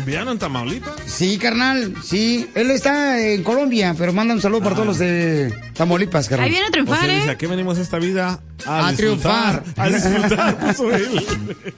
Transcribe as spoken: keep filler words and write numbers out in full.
colombiano en Tamaulipas? Sí, carnal, sí. Él está en Colombia, pero manda un saludo ah. para todos los de Tamaulipas, carnal. Ahí viene a triunfar, o sea, ¿eh? dice, ¿a qué venimos esta vida? A, a triunfar. A disfrutar, puso él.